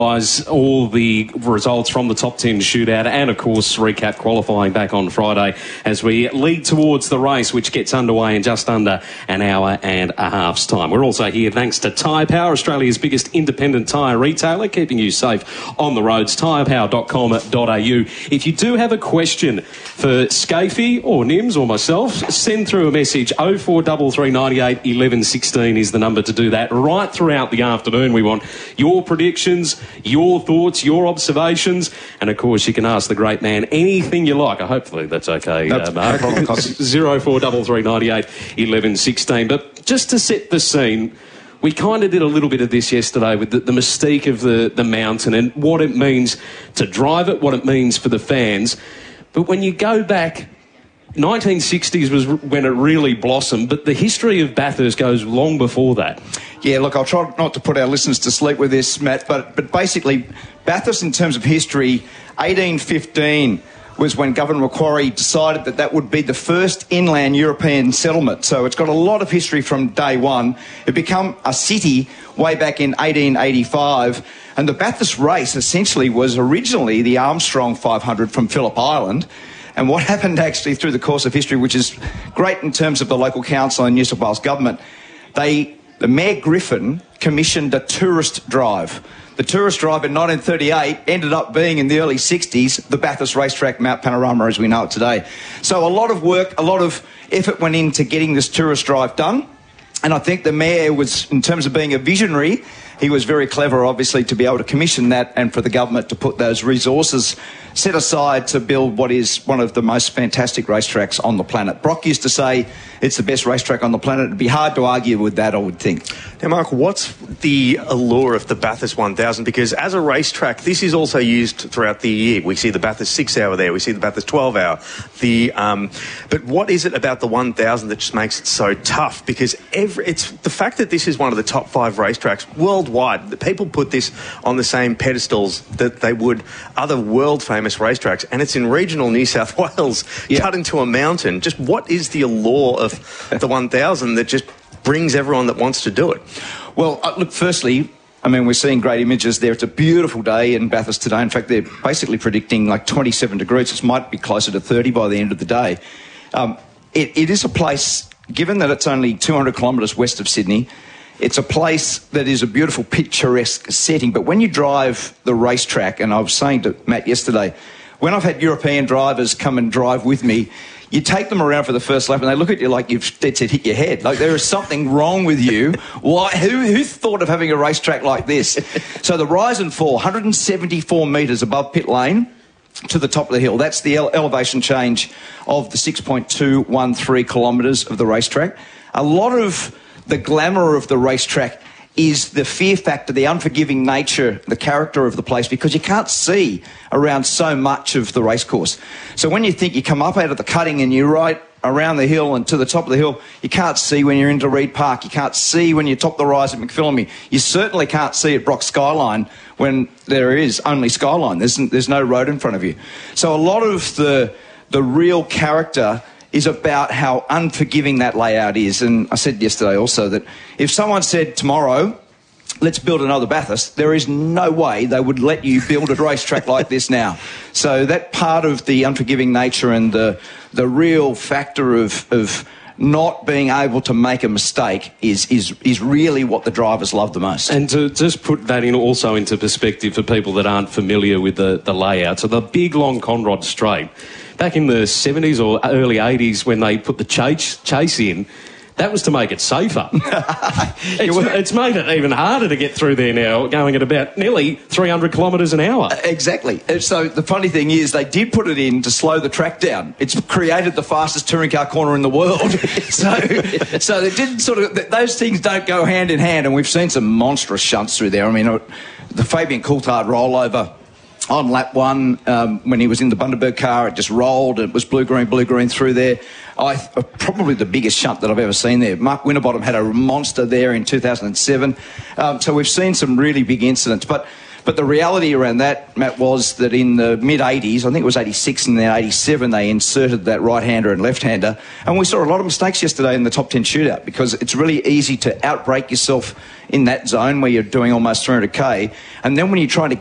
all the results from the top 10 shootout and, of course, recap qualifying back on Friday as we lead towards the race, which gets underway in just under an hour and a half's time. We're also here thanks to Tyre Power, Australia's biggest independent tyre retailer, keeping you safe on the roads, tyrepower.com.au. If you do have a question for Scafey or Nims or myself, send through a message. 043398 1116 is the number to do that. Right throughout the afternoon, we want your predictions, your thoughts, your observations, and of course you can ask the great man anything you like. Hopefully that's okay, Mark. 043398 1116. But just to set the scene, we kind of did a little bit of this yesterday with the mystique of the mountain and what it means to drive it, what it means for the fans. But when you go back, 1960s was when it really blossomed, but the history of Bathurst goes long before that. Yeah, look, I'll try not to put our listeners to sleep with this, Matt, but basically, Bathurst, in terms of history, 1815 was when Governor Macquarie decided that would be the first inland European settlement. So it's got a lot of history from day one. It became a city way back in 1885, and the Bathurst race essentially was originally the Armstrong 500 from Phillip Island. And what happened actually through the course of history, which is great in terms of the local council and New South Wales government, the Mayor Griffin commissioned a tourist drive. The tourist drive in 1938 ended up being, in the early 60s, the Bathurst Racetrack Mount Panorama as we know it today. So a lot of work, a lot of effort went into getting this tourist drive done. And I think the Mayor was, in terms of being a visionary, he was very clever, obviously, to be able to commission that and for the government to put those resources set aside to build what is one of the most fantastic racetracks on the planet. Brock used to say it's the best racetrack on the planet. It'd be hard to argue with that, I would think. Now, Mark, what's the allure of the Bathurst 1000? Because as a racetrack, this is also used throughout the year. We see the Bathurst 6 hour there. We see the Bathurst 12 hour. But what is it about the 1000 that just makes it so tough? Because it's the fact that this is one of the top 5 racetracks worldwide. The people put this on the same pedestals that they would other world famous racetracks, and it's in regional New South Wales, cut into a mountain. Just what is the allure of the 1000 that just brings everyone that wants to do it? Well, look, firstly, I mean, we're seeing great images there. It's a beautiful day in Bathurst today. In fact, they're basically predicting like 27 degrees. It might be closer to 30 by the end of the day. It is a place, given that it's only 200 kilometres west of Sydney, it's a place that is a beautiful, picturesque setting. But when you drive the racetrack, and I was saying to Matt yesterday, when I've had European drivers come and drive with me, you take them around for the first lap and they look at you like you've dead set hit your head. Like there is something wrong with you. Why? Who thought of having a racetrack like this? So the rise and fall, 174 metres above pit lane to the top of the hill. That's the elevation change of the 6.213 kilometres of the racetrack. A lot of the glamour of the racetrack is the fear factor, the unforgiving nature, the character of the place, because you can't see around so much of the racecourse. So when you think you come up out of the cutting and you're right around the hill and to the top of the hill, you can't see when you're into Reid Park. You can't see when you top the rise at McPhillamy. You certainly can't see at Brock Skyline when there is only skyline. There's no road in front of you. So a lot of the real character is about how unforgiving that layout is. And I said yesterday also that if someone said tomorrow, let's build another Bathurst, there is no way they would let you build a racetrack like this now. So that part of the unforgiving nature and the real factor of not being able to make a mistake is really what the drivers love the most. And to just put that in also into perspective for people that aren't familiar with the layout, so the big long Conrod Straight, back in the 70s or early 80s when they put the chase in, that was to make it safer. It's made it even harder to get through there now, going at about nearly 300 kilometres an hour. Exactly. So the funny thing is they did put it in to slow the track down. It's created the fastest touring car corner in the world. so they didn't those things don't go hand in hand, and we've seen some monstrous shunts through there. I mean, the Fabian Coulthard rollover on lap one, when he was in the Bundaberg car, it just rolled. It was blue-green through there. Probably the biggest shunt that I've ever seen there. Mark Winterbottom had a monster there in 2007. So we've seen some really big incidents. But But the reality around that, Matt, was that in the mid-80s, I think it was 86 and then 87, they inserted that right-hander and left-hander. And we saw a lot of mistakes yesterday in the top 10 shootout because it's really easy to outbreak yourself in that zone where you're doing almost 300k. And then when you're trying to